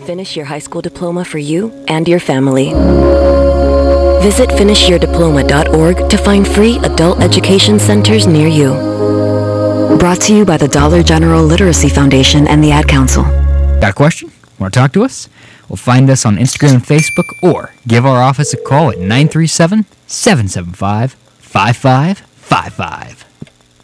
finish your high school diploma for you and your family. Visit finishyourdiploma.org to find free adult education centers near you. Brought to you by the Dollar General Literacy Foundation and the Ad Council. Got a question? Want to talk to us? Well, find us on Instagram and Facebook or give our office a call at 937-775-5555.